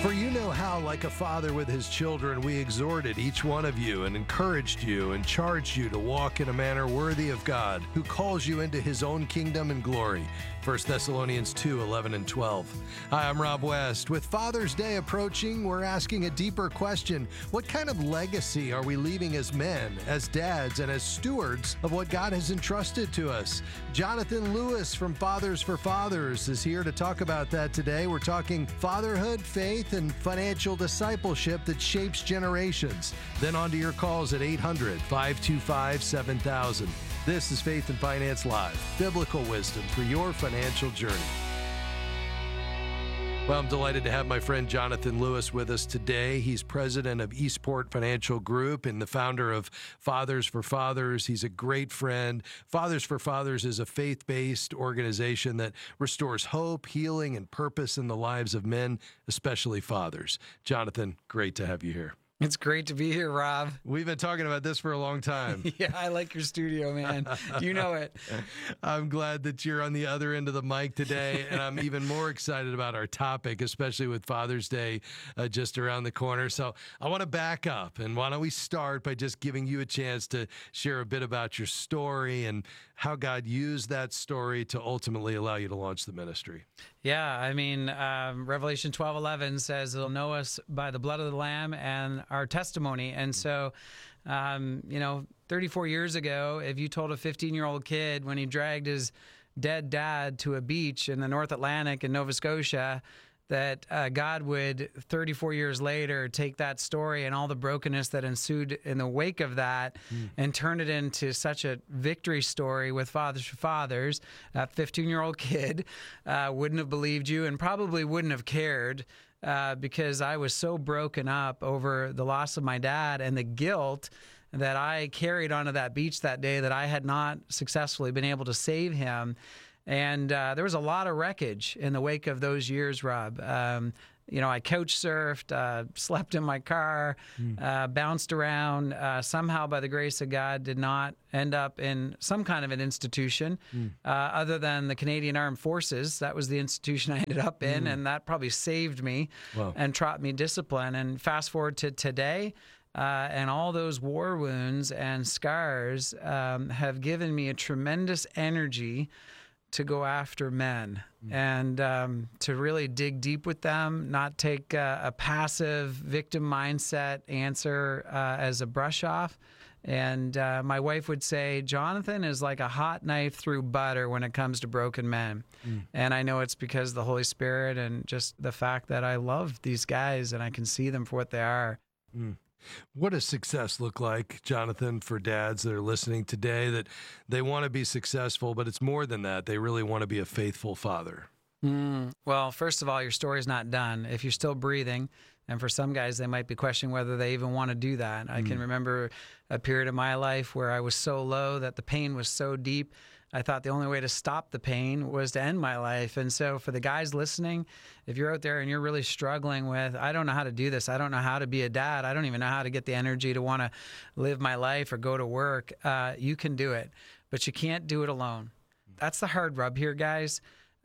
For you know how, like a father with his children, we exhorted each one of you and encouraged you and charged you to walk in a manner worthy of God, who calls you into his own kingdom and glory. 1 Thessalonians 2:11 and 12. Hi, I'm Rob West. With Father's Day approaching, we're asking a deeper question. What kind of legacy are we leaving as men, as dads, and as stewards of what God has entrusted to us? Jonathan Lewis from Fathers for Fathers is here to talk about that today. We're talking fatherhood, faith, and financial discipleship that shapes generations. Then on to your calls at 800-525-7000. This is Faith and Finance Live, biblical wisdom for your financial journey. Well, I'm delighted to have my friend Jonathan Lewis with us today. He's president of Eastport Financial Group and the founder of Fathers for Fathers. He's a great friend. Fathers for Fathers is a faith-based organization that restores hope, healing, and purpose in the lives of men, especially fathers. Jonathan, great to have you here. It's great to be here, Rob. We've been talking about this for a long time. Yeah, I like your studio, man. You know it. I'm glad that you're on the other end of the mic today, and I'm even more excited about our topic, especially with Father's Day just around the corner. So I want to back up, and why don't we start by just giving you a chance to share a bit about your story and how God used that story to ultimately allow you to launch the ministry. Yeah, I mean, Revelation 12:11 says they'll know us by the blood of the Lamb and our testimony. And so, 34 years ago, if you told a 15-year-old kid when he dragged his dead dad to a beach in the North Atlantic in Nova Scotia that God would, 34 years later, take that story and all the brokenness that ensued in the wake of that and turn it into such a victory story with Fathers for Fathers, that 15-year-old kid wouldn't have believed you and probably wouldn't have cared because I was so broken up over the loss of my dad and the guilt that I carried onto that beach that day that I had not successfully been able to save him. And there was a lot of wreckage in the wake of those years, Rob. I couch surfed, slept in my car, bounced around. Somehow, by the grace of God, did not end up in some kind of an institution other than the Canadian Armed Forces. That was the institution I ended up in, and that probably saved me and taught me discipline. And fast forward to today, and all those war wounds and scars have given me a tremendous energy to go after men and to really dig deep with them, not take a passive victim mindset answer as a brush off. And my wife would say, Jonathan is like a hot knife through butter when it comes to broken men. And I know it's because of the Holy Spirit and just the fact that I love these guys and I can see them for what they are. What does success look like, Jonathan, for dads that are listening today, that they want to be successful, but it's more than that. They really want to be a faithful father? Well, first of all, your story's not done. If you're still breathing, and for some guys, they might be questioning whether they even want to do that. I can remember a period of my life where I was so low that the pain was so deep. I thought the only way to stop the pain was to end my life. And so for the guys listening, if you're out there and you're really struggling with, I don't know how to do this. I don't know how to be a dad. I don't even know how to get the energy to want to live my life or go to work. You can do it, but you can't do it alone. That's the hard rub here, guys.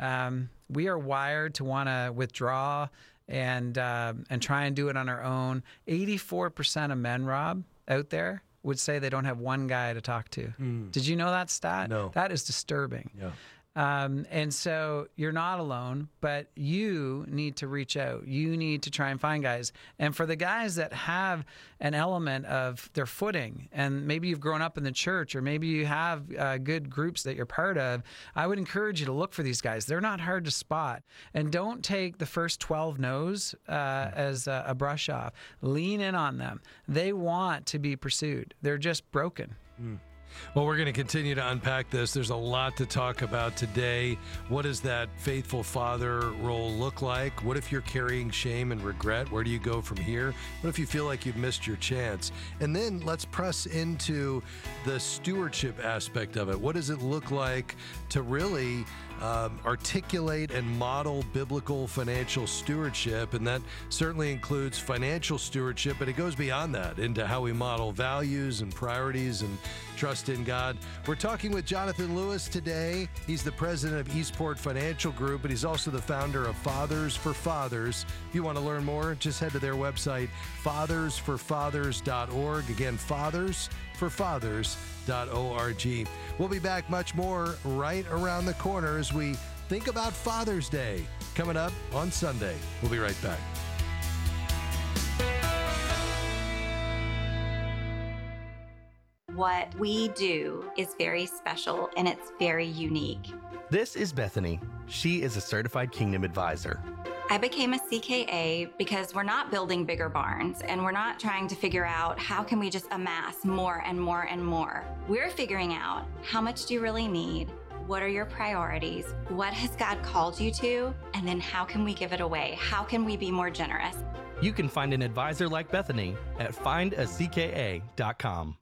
We are wired to want to withdraw and try and do it on our own. 84% of men, Rob, out there would say they don't have one guy to talk to. Did you know that stat? No. That is disturbing. Yeah. And so you're not alone, but you need to reach out. You need to try and find guys. And for the guys that have an element of their footing, and maybe you've grown up in the church, or maybe you have good groups that you're part of, I would encourage you to look for these guys. They're not hard to spot. And don't take the first 12 no's as a brush off. Lean in on them. They want to be pursued. They're just broken. Well, we're going to continue to unpack this. There's a lot to talk about today. What does that faithful father role look like? What if you're carrying shame and regret? Where do you go from here? What if you feel like you've missed your chance? And then let's press into the stewardship aspect of it. What does it look like to really articulate and model biblical financial stewardship? And that certainly includes financial stewardship, but it goes beyond that into how we model values and priorities and trust trust in God. We're talking with Jonathan Lewis today. He's the president of Eastport Financial Group, but he's also the founder of Fathers for Fathers. If you want to learn more, just head to their website, fathersforfathers.org. Again, fathersforfathers.org. We'll be back much more right around the corner as we think about Father's Day coming up on Sunday. We'll be right back. What we do is very special and it's very unique. This is Bethany. She is a certified Kingdom advisor. I became a CKA because we're not building bigger barns and we're not trying to figure out how can we just amass more and more and more. We're figuring out how much do you really need? What are your priorities? What has God called you to? And then how can we give it away? How can we be more generous? You can find an advisor like Bethany at findacka.com.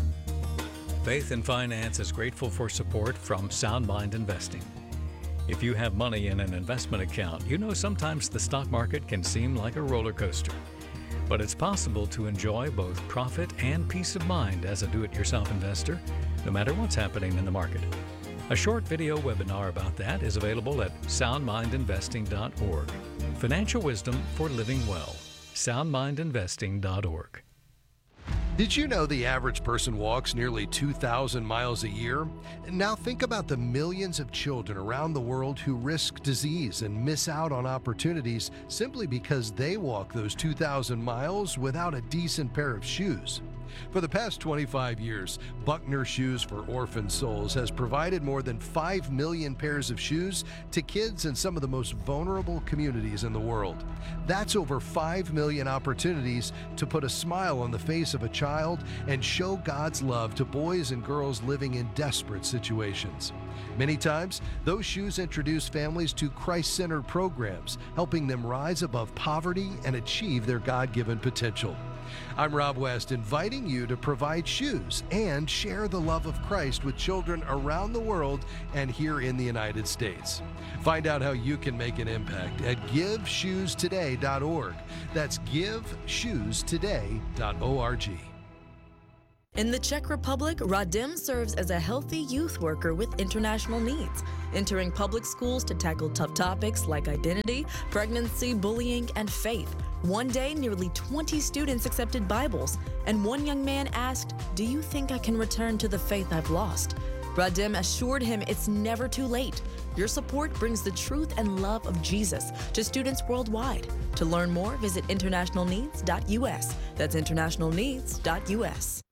Faith and Finance is grateful for support from Sound Mind Investing. If you have money in an investment account, you know sometimes the stock market can seem like a roller coaster. But it's possible to enjoy both profit and peace of mind as a do-it-yourself investor, no matter what's happening in the market. A short video webinar about that is available at soundmindinvesting.org. Financial wisdom for living well. soundmindinvesting.org. Did you know the average person walks nearly 2,000 miles a year? Now think about the millions of children around the world who risk disease and miss out on opportunities simply because they walk those 2,000 miles without a decent pair of shoes. For the past 25 years, Buckner Shoes for Orphan Souls has provided more than 5 million pairs of shoes to kids in some of the most vulnerable communities in the world. That's over 5 million opportunities to put a smile on the face of a child and show God's love to boys and girls living in desperate situations. Many times, those shoes introduce families to Christ-centered programs, helping them rise above poverty and achieve their God-given potential. I'm Rob West, inviting you to provide shoes and share the love of Christ with children around the world and here in the United States. Find out how you can make an impact at GiveShoesToday.org. That's GiveShoesToday.org. In the Czech Republic, Radim serves as a healthy youth worker with international needs, entering public schools to tackle tough topics like identity, pregnancy, bullying, and faith. One day, nearly 20 students accepted Bibles, and one young man asked, "Do you think I can return to the faith I've lost?" Radim assured him it's never too late. Your support brings the truth and love of Jesus to students worldwide. To learn more, visit internationalneeds.us. That's internationalneeds.us.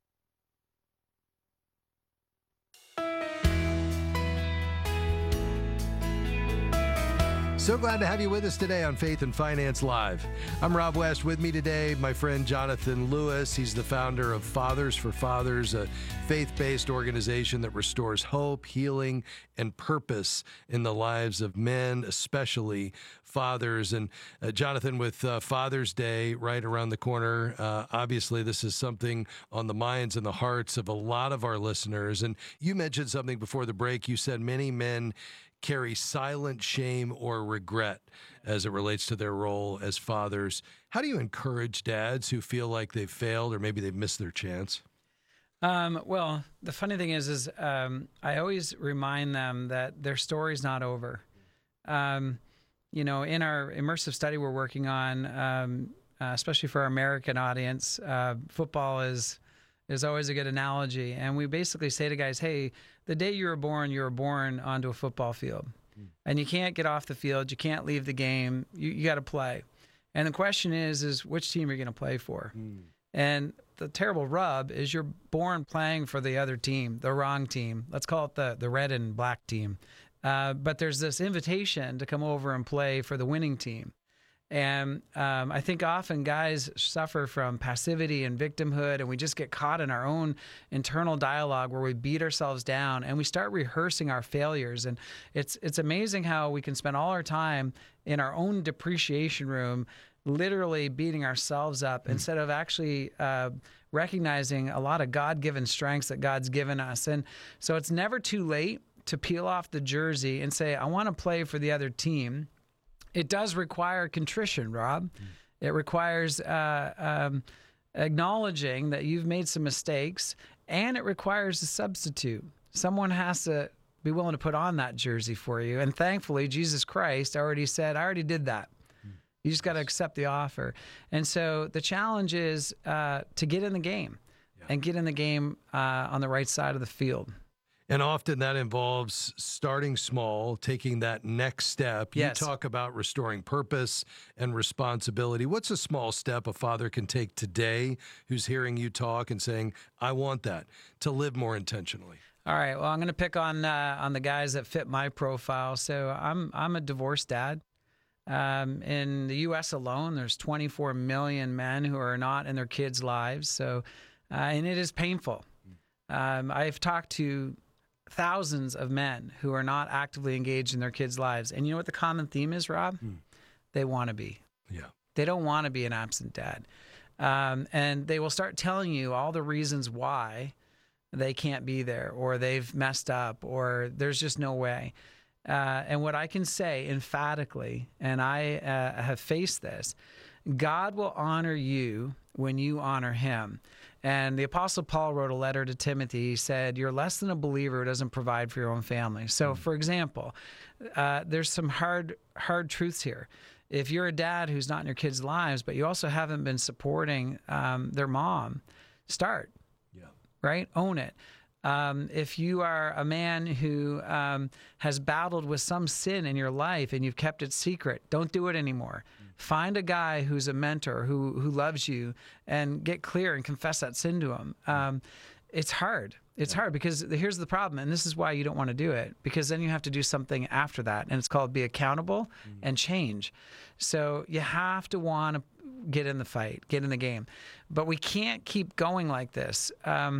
So glad to have you with us today on Faith and Finance Live. I'm Rob West. With me today, my friend Jonathan Lewis. He's the founder of Fathers for Fathers, a faith-based organization that restores hope, healing, and purpose in the lives of men, especially fathers. And Jonathan, with Father's Day right around the corner, obviously this is something on the minds and the hearts of a lot of our listeners. And you mentioned something before the break. You said many men carry silent shame or regret as it relates to their role as fathers. How do you encourage dads who feel like they've failed or maybe they've missed their chance? Well, the funny thing is I always remind them that their story's not over. You know, in our immersive study we're working on, especially for our American audience, football is always a good analogy. And we basically say to guys, hey, the day you were born onto a football field. And you can't get off the field. You can't leave the game. You got to play. And the question is which team are you going to play for? And the terrible rub is you're born playing for the other team, the wrong team. Let's call it the red and black team. But there's this invitation to come over and play for the winning team. And I think often guys suffer from passivity and victimhood, and we just get caught in our own internal dialogue where we beat ourselves down and we start rehearsing our failures. And it's amazing how we can spend all our time in our own depreciation room, literally beating ourselves up instead of actually recognizing a lot of God-given strengths that God's given us. And so it's never too late to peel off the jersey and say, I want to play for the other team. It does require contrition, Rob. It requires acknowledging that you've made some mistakes And it requires a substitute. Someone has to be willing to put on that jersey for you. And thankfully, Jesus Christ already said, I already did that. You just got to accept the offer. And so the challenge is to get in the game and get in the game on the right side of the field. And often that involves starting small, taking that next step. Yes. You talk about restoring purpose and responsibility. What's a small step a father can take today who's hearing you talk and saying, I want that, to live more intentionally? All right. Well, I'm going to pick on the guys that fit my profile. So I'm a divorced dad. In the U.S. alone, there's 24 million men who are not in their kids' lives. So, and it is painful. I've talked to thousands of men who are not actively engaged in their kids' lives. And you know what the common theme is, Rob? They want to be. Yeah. They don't want to be an absent dad. And they will start telling you all the reasons why they can't be there, or they've messed up, or there's just no way. And what I can say emphatically, and I have faced this, God will honor you when you honor him. And the Apostle Paul wrote a letter to Timothy. He said, you're less than a believer who doesn't provide for your own family. So, for example, there's some hard truths here. If you're a dad who's not in your kids' lives, but you also haven't been supporting their mom, start. Yeah. Right? Own it. If you are a man who has battled with some sin in your life and you've kept it secret, don't do it anymore. Find a guy who's a mentor who loves you and get clear and confess that sin to him. It's hard. It's hard because here's the problem, and this is why you don't want to do it, because then you have to do something after that, and it's called be accountable and change. So you have to want to get in the fight, get in the game. But we can't keep going like this.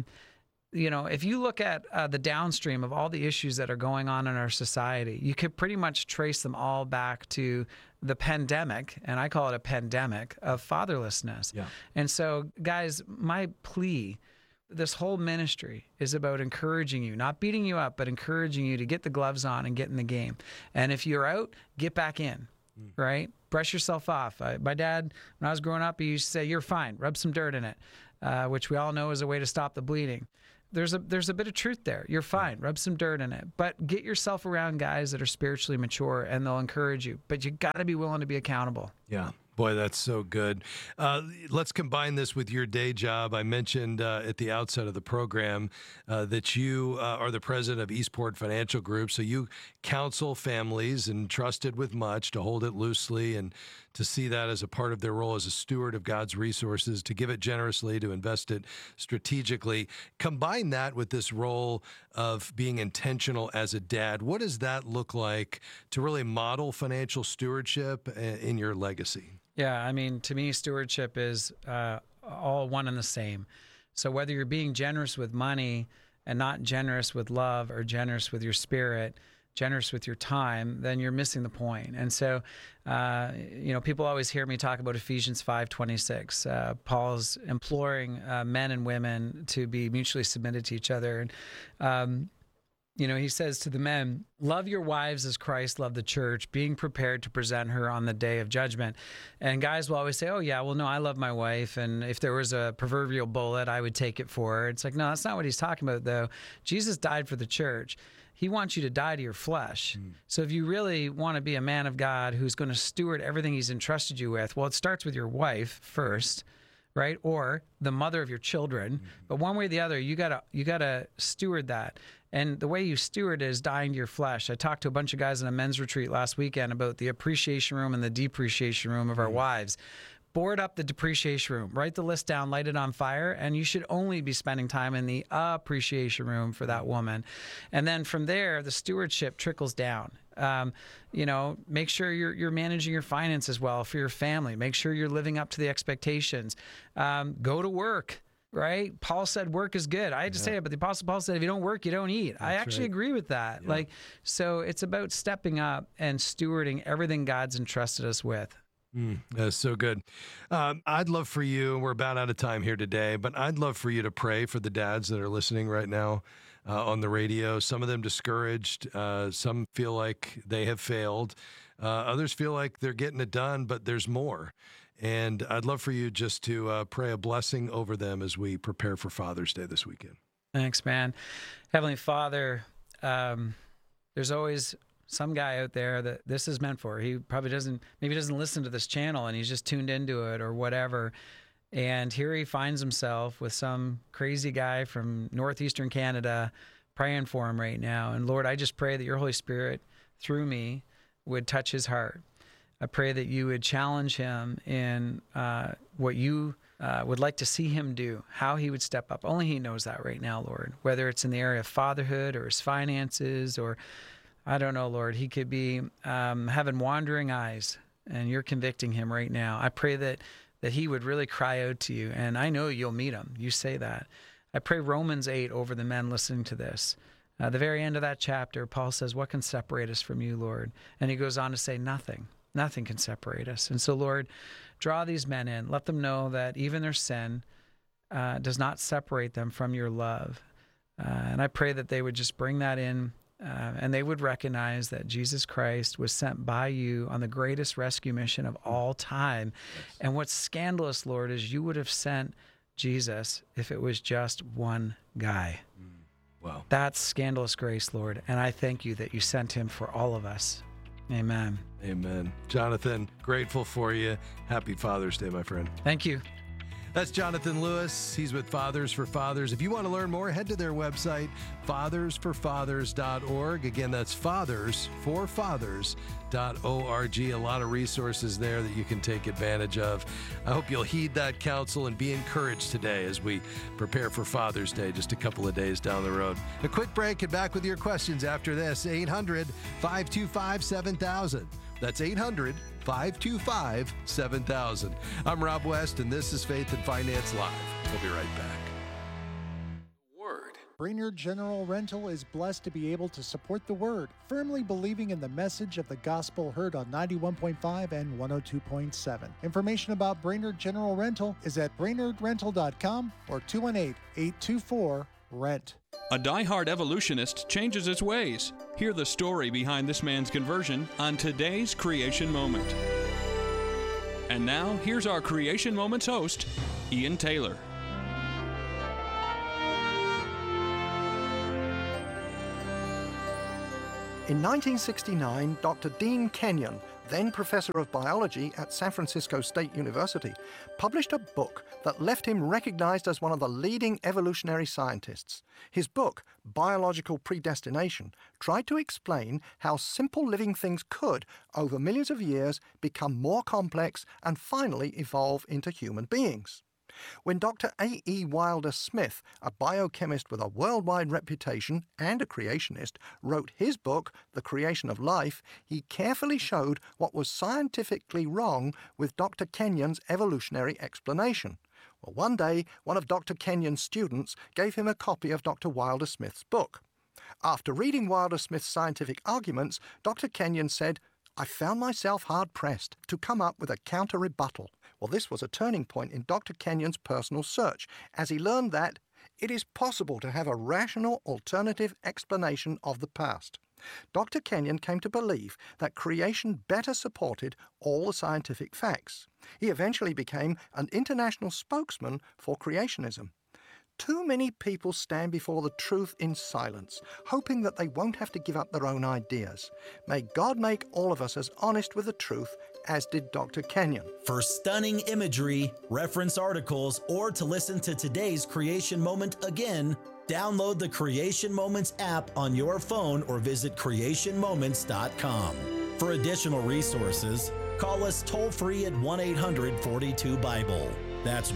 You know, if you look at the downstream of all the issues that are going on in our society, you could pretty much trace them all back to the pandemic, and I call it a pandemic of fatherlessness. Yeah. And so, guys, my plea, this whole ministry is about encouraging you, not beating you up, but encouraging you to get the gloves on and get in the game. And if you're out, get back in, right? Brush yourself off. My dad, when I was growing up, he used to say, you're fine, rub some dirt in it, which we all know is a way to stop the bleeding. There's a bit of truth there. You're fine. Rub some dirt in it. But get yourself around guys that are spiritually mature, and they'll encourage you. But you got to be willing to be accountable. Yeah. Boy, that's so good. Let's combine this with your day job. I mentioned at the outset of the program that you are the president of Eastport Financial Group. So you counsel families entrusted with much to hold it loosely and to see that as a part of their role as a steward of God's resources, to give it generously, to invest it strategically. Combine that with this role of being intentional as a dad. What does that look like to really model financial stewardship in your legacy? Yeah, I mean, to me, stewardship is all one and the same. So whether you're being generous with money and not generous with love, or generous with your spirit, generous with your time, then you're missing the point. And so, you know, people always hear me talk about Ephesians 5:26. Paul's imploring men and women to be mutually submitted to each other. And, you know, he says to the men, love your wives as Christ loved the church, being prepared to present her on the day of judgment. And guys will always say, oh, yeah, well, no, I love my wife. And if there was a proverbial bullet, I would take it for her. It's like, no, that's not what he's talking about, though. Jesus died for the church. He wants you to die to your flesh. So if you really want to be a man of God who's going to steward everything he's entrusted you with, well, it starts with your wife first, right? Or the mother of your children. But one way or the other, you gotta steward that. And the way you steward is dying to your flesh. I talked to a bunch of guys in a men's retreat last weekend about the appreciation room and the depreciation room of our wives. Board up the depreciation room, write the list down, light it on fire, and you should only be spending time in the appreciation room for that woman. And then from there, the stewardship trickles down. You know, make sure you're managing your finances well for your family. Make sure you're living up to the expectations. Go to work. Right? Paul said work is good. I had to say it, but the Apostle Paul said if you don't work, you don't eat. I actually agree with that. Yeah. So it's about stepping up and stewarding everything God's entrusted us with. That's so good. I'd love for you, we're about out of time here today, but I'd love for you to pray for the dads that are listening right now on the radio. Some of them discouraged. Some feel like they have failed. Others feel like they're getting it done, but there's more. And I'd love for you just to pray a blessing over them as we prepare for Father's Day this weekend. Thanks, man. Heavenly Father, there's always some guy out there that this is meant for. He probably doesn't listen to this channel and he's just tuned into it or whatever. And here he finds himself with some crazy guy from northeastern Canada praying for him right now. And Lord, I just pray that your Holy Spirit through me would touch his heart. I pray that you would challenge him in what you would like to see him do, how he would step up. Only he knows that right now, Lord, whether it's in the area of fatherhood or his finances or I don't know, Lord, he could be having wandering eyes and you're convicting him right now. I pray that he would really cry out to you, and I know you'll meet him. You say that. I pray Romans 8 over the men listening to this. The very end of that chapter, Paul says, what can separate us from you, Lord? And he goes on to say, nothing. Nothing can separate us. And so, Lord, draw these men in. Let them know that even their sin does not separate them from your love. And I pray that they would just bring that in and they would recognize that Jesus Christ was sent by you on the greatest rescue mission of all time. Yes. And what's scandalous, Lord, is you would have sent Jesus if it was just one guy. Wow. That's scandalous grace, Lord. And I thank you that you sent him for all of us. Amen. Amen. Jonathan, grateful for you. Happy Father's Day, my friend. Thank you. That's Jonathan Lewis. He's with Fathers for Fathers. If you want to learn more, head to their website, fathersforfathers.org. Again, that's fathersforfathers.org. A lot of resources there that you can take advantage of. I hope you'll heed that counsel and be encouraged today as we prepare for Father's Day just a couple of days down the road. A quick break and back with your questions after this. 800-525-7000. That's 800-525-7000. I'm Rob West, and this is Faith and Finance Live. We'll be right back. Word. Brainerd General Rental is blessed to be able to support the Word, firmly believing in the message of the gospel heard on 91.5 and 102.7. Information about Brainerd General Rental is at brainerdrental.com or 218-824-RENT. A diehard evolutionist changes its ways. Hear the story behind this man's conversion on today's Creation Moment. And now, here's our Creation Moments host, Ian Taylor. In 1969, Dr. Dean Kenyon, then professor of biology at San Francisco State University, published a book that left him recognized as one of the leading evolutionary scientists. His book, Biological Predestination, tried to explain how simple living things could, over millions of years, become more complex and finally evolve into human beings. When Dr. A.E. Wilder Smith, a biochemist with a worldwide reputation and a creationist, wrote his book, The Creation of Life, he carefully showed what was scientifically wrong with Dr. Kenyon's evolutionary explanation. Well, one day, one of Dr. Kenyon's students gave him a copy of Dr. Wilder Smith's book. After reading Wilder Smith's scientific arguments, Dr. Kenyon said, "I found myself hard-pressed to come up with a counter-rebuttal." Well, this was a turning point in Dr. Kenyon's personal search, as he learned that it is possible to have a rational alternative explanation of the past. Dr. Kenyon came to believe that creation better supported all the scientific facts. He eventually became an international spokesman for creationism. Too many people stand before the truth in silence, hoping that they won't have to give up their own ideas. May God make all of us as honest with the truth as did Dr. Kenyon. For stunning imagery, reference articles, or to listen to today's Creation Moment again, download the Creation Moments app on your phone or visit creationmoments.com. For additional resources, call us toll-free at 1-800-42-BIBLE. That's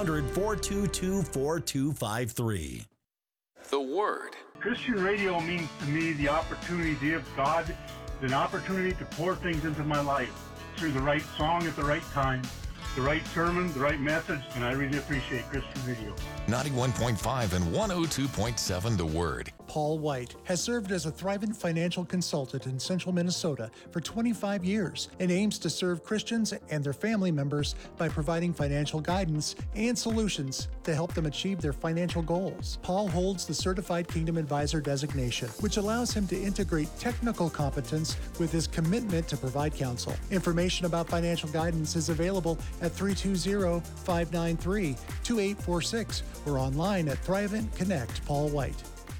1-800-422-4253. The Word. Christian radio means to me the opportunity to give God an opportunity to pour things into my life through the right song at the right time, the right sermon, the right message, and I really appreciate Christian radio. 91.5 and 102.7 The Word. Paul White has served as a thriving financial consultant in central Minnesota for 25 years and aims to serve Christians and their family members by providing financial guidance and solutions to help them achieve their financial goals. Paul holds the Certified Kingdom Advisor designation, which allows him to integrate technical competence with his commitment to provide counsel. Information about financial guidance is available at at 320-593-2846 or online at Thrivent Connect Paul White.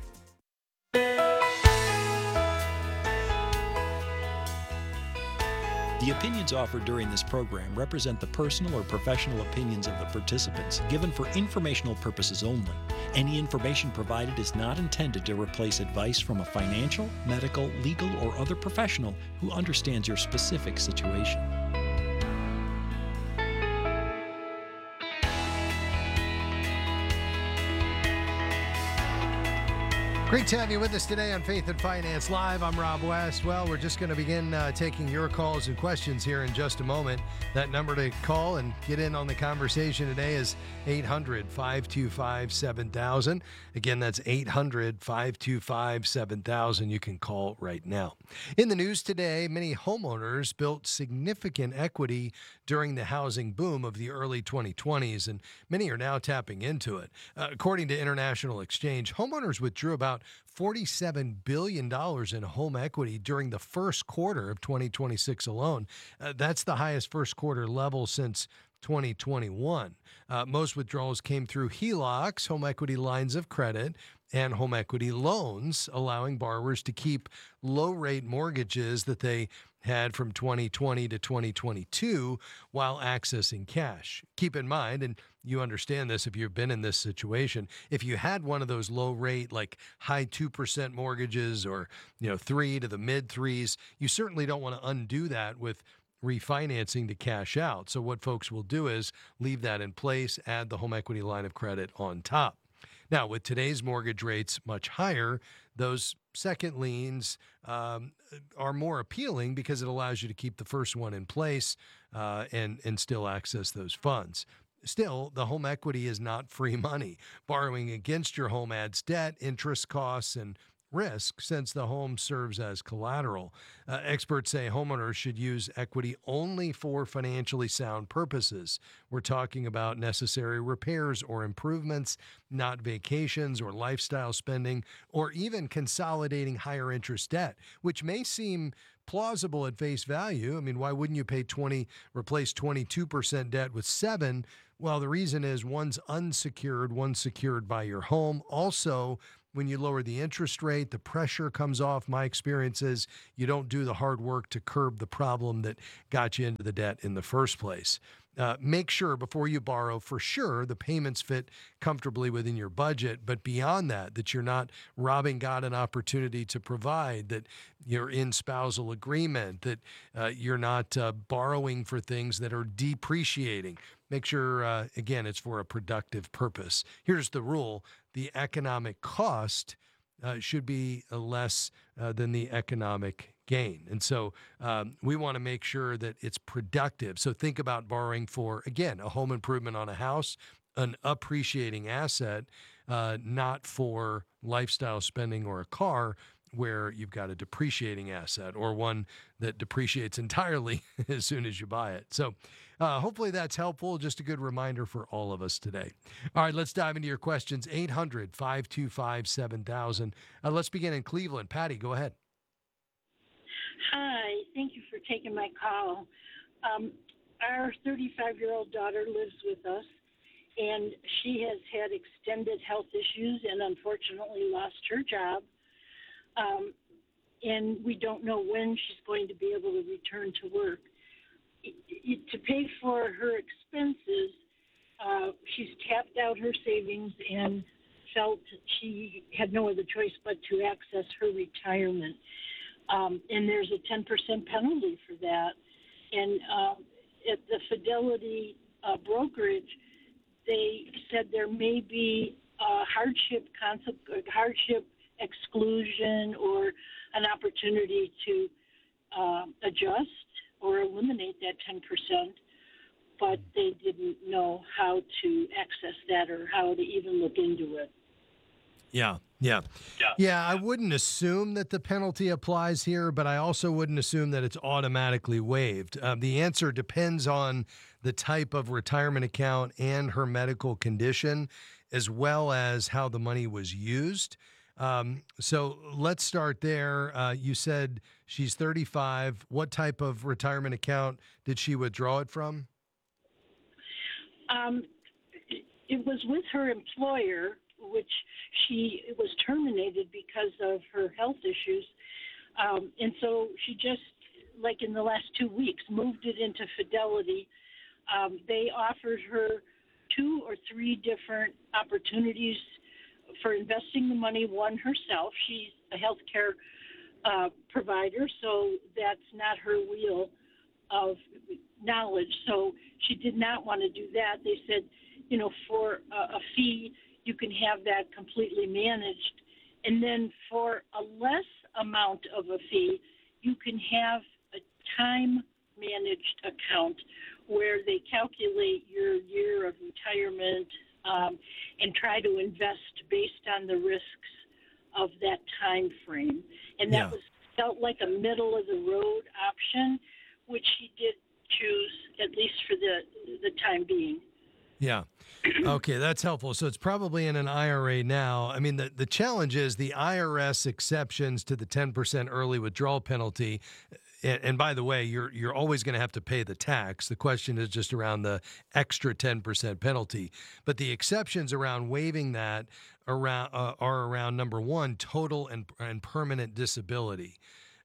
The opinions offered during this program represent the personal or professional opinions of the participants, given for informational purposes only. Any information provided is not intended to replace advice from a financial, medical, legal, or other professional who understands your specific situation. Great to have you with us today on Faith and Finance Live. I'm Rob West. Well, we're just going to begin taking your calls and questions here in just a moment. That number to call and get in on the conversation today is 800-525-7000. Again, that's 800-525-7000. You can call right now. In the news today, many homeowners built significant equity during the housing boom of the early 2020s, and many are now tapping into it. According to International Exchange, homeowners withdrew about $47 billion in home equity during the first quarter of 2026 alone. That's the highest first quarter level since 2021. Most withdrawals came through HELOCs, home equity lines of credit, and home equity loans, allowing borrowers to keep low-rate mortgages that they had from 2020 to 2022 while accessing cash. Keep in mind, and you understand this if you've been in this situation, if you had one of those low rate, like high 2% mortgages or, 3 to the mid 3s, you certainly don't want to undo that with refinancing to cash out. So what folks will do is leave that in place, add the home equity line of credit on top. Now, with today's mortgage rates much higher, those second liens are more appealing because it allows you to keep the first one in place and still access those funds. Still, the home equity is not free money. Borrowing against your home adds debt, interest costs, and risk since the home serves as collateral. Experts say homeowners should use equity only for financially sound purposes. We're talking about necessary repairs or improvements, not vacations or lifestyle spending, or even consolidating higher interest debt, which may seem plausible at face value. I mean, why wouldn't you replace 22% debt with 7%? Well, the reason is one's unsecured, one's secured by your home. Also, when you lower the interest rate, the pressure comes off. My experience is you don't do the hard work to curb the problem that got you into the debt in the first place. Make sure before you borrow, for sure, the payments fit comfortably within your budget. But beyond that you're not robbing God an opportunity to provide, that you're in spousal agreement, that you're not borrowing for things that are depreciating. Make sure, again, it's for a productive purpose. Here's the rule. The economic cost should be less than the economic gain. And so we want to make sure that it's productive. So think about borrowing for, again, a home improvement on a house, an appreciating asset, not for lifestyle spending or a car where you've got a depreciating asset or one that depreciates entirely as soon as you buy it. So hopefully that's helpful. Just a good reminder for all of us today. All right, let's dive into your questions. 800-525-7000. Let's begin in Cleveland. Patty, go ahead. Hi, thank you for taking my call. Our 35-year-old daughter lives with us, and she has had extended health issues and unfortunately lost her job. And we don't know when she's going to be able to return to work. To pay for her expenses, she's tapped out her savings and felt she had no other choice but to access her retirement. And there's a 10% penalty for that. And at the Fidelity brokerage, they said there may be a hardship exclusion or an opportunity to adjust or eliminate that 10%, but they didn't know how to access that or how to even look into it. Yeah, I wouldn't assume that the penalty applies here, but I also wouldn't assume that it's automatically waived. The answer depends on the type of retirement account and her medical condition, as well as how the money was used. So let's start there. You said she's 35. What type of retirement account did she withdraw it from? It was with her employer, which she was terminated because of her health issues. And so she just, like in the last 2 weeks, moved it into Fidelity. They offered her 2 or 3 different opportunities for investing the money. One, herself. She's a healthcare provider, so that's not her wheel of knowledge. So she did not want to do that. They said, you know, for a fee, you can have that completely managed. And then for a less amount of a fee, you can have a time-managed account where they calculate your year of retirement and try to invest based on the risks of that time frame. And that felt like a middle-of-the-road option, which she did choose, at least for the time being. Yeah. Okay, that's helpful. So it's probably in an IRA now. I mean, the challenge is the IRS exceptions to the 10% early withdrawal penalty. And by the way, you're always going to have to pay the tax. The question is just around the extra 10% penalty. But the exceptions around waiving that are around, number one, total and permanent disability.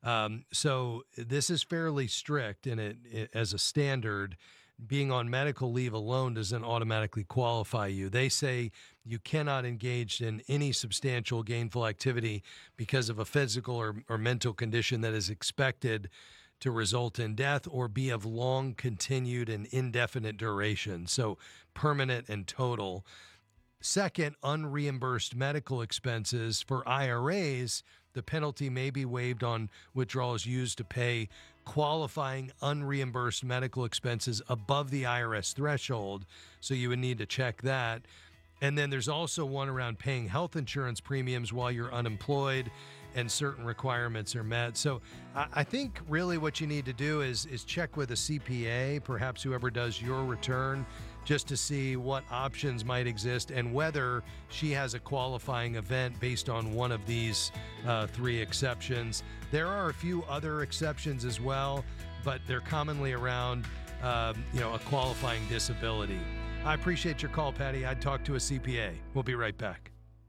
So this is fairly strict, and it as a standard. Being on medical leave alone doesn't automatically qualify you. They say you cannot engage in any substantial gainful activity because of a physical or mental condition that is expected to result in death or be of long continued and indefinite duration. So permanent and total. Second, unreimbursed medical expenses. For IRAs, the penalty may be waived on withdrawals used to pay qualifying unreimbursed medical expenses above the IRS threshold. So you would need to check that. And then there's also one around paying health insurance premiums while you're unemployed and certain requirements are met. So I think really what you need to do is check with a CPA, perhaps whoever does your return, just to see what options might exist and whether she has a qualifying event based on one of these 3 exceptions. There are a few other exceptions as well, but they're commonly around, a qualifying disability. I appreciate your call, Patty. I'd talk to a CPA. We'll be right back.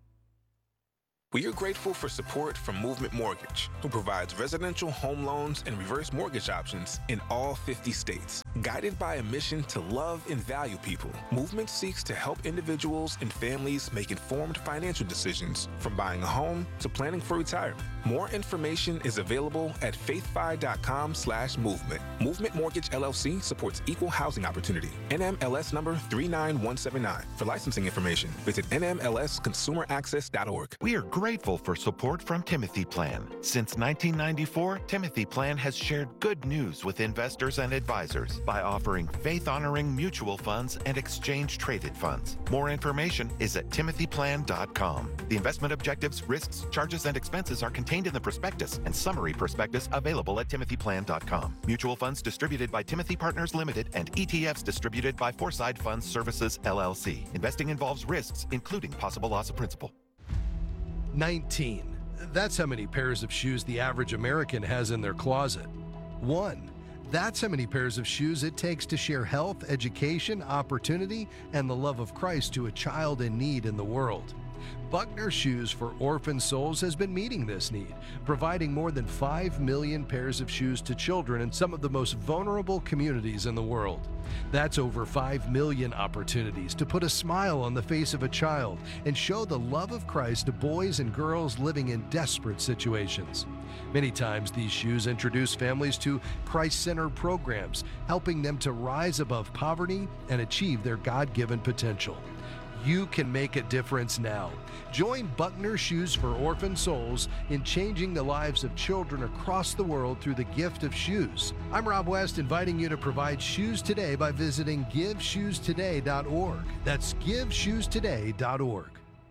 We are grateful for support from Movement Mortgage, who provides residential home loans and reverse mortgage options in all 50 states. Guided by a mission to love and value people, Movement seeks to help individuals and families make informed financial decisions, from buying a home to planning for retirement. More information is available at faithfi.com/movement. Movement Mortgage LLC supports equal housing opportunity. NMLS number 39179. For licensing information, visit nmlsconsumeraccess.org. We are grateful for support from Timothy Plan. Since 1994, Timothy Plan has shared good news with investors and advisors by offering faith-honoring mutual funds and exchange-traded funds. More information is at timothyplan.com. The investment objectives, risks, charges, and expenses are contained in the prospectus and summary prospectus available at timothyplan.com. Mutual funds distributed by Timothy Partners Limited and ETFs distributed by Foreside Funds Services, LLC. Investing involves risks, including possible loss of principal. 19. That's how many pairs of shoes the average American has in their closet. 1. That's how many pairs of shoes it takes to share health, education, opportunity, and the love of Christ to a child in need in the world. Buckner Shoes for Orphan Souls has been meeting this need, providing more than 5 million pairs of shoes to children in some of the most vulnerable communities in the world. That's over 5 million opportunities to put a smile on the face of a child and show the love of Christ to boys and girls living in desperate situations. Many times these shoes introduce families to Christ-centered programs, helping them to rise above poverty and achieve their God-given potential. You can make a difference now. Join Buckner Shoes for Orphan Souls in changing the lives of children across the world through the gift of shoes. I'm Rob West, inviting you to provide shoes today by visiting GiveShoesToday.org. That's GiveShoesToday.org.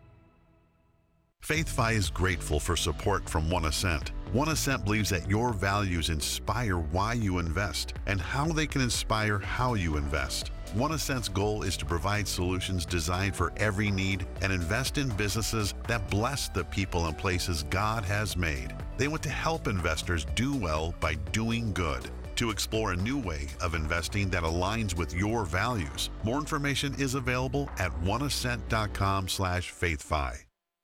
FaithFi is grateful for support from One Ascent. One Ascent believes that your values inspire why you invest and how they can inspire how you invest. One Ascent's goal is to provide solutions designed for every need and invest in businesses that bless the people and places God has made. They want to help investors do well by doing good. to explore a new way of investing that aligns with your values. More information is available at oneascent.com/faithfi.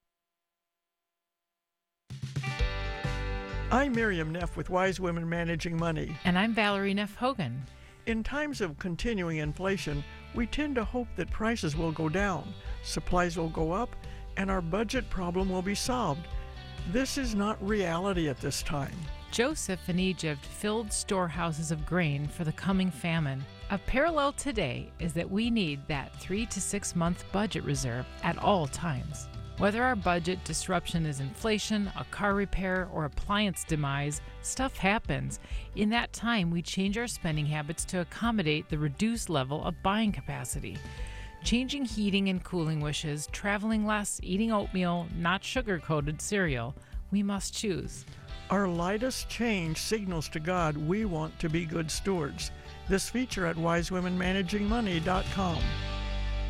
I'm Miriam Neff with Wise Women Managing Money. And I'm Valerie Neff Hogan. In times of continuing inflation, we tend to hope that prices will go down, supplies will go up, and our budget problem will be solved. This is not reality at this time. Joseph in Egypt filled storehouses of grain for the coming famine. A parallel today is that we need that 3 to 6 month budget reserve at all times. Whether our budget disruption is inflation, a car repair, or appliance demise, stuff happens. In that time, we change our spending habits to accommodate the reduced level of buying capacity. Changing heating and cooling wishes, traveling less, eating oatmeal, not sugar-coated cereal, we must choose. Our lightest change signals to God we want to be good stewards. This feature at wisewomenmanagingmoney.com.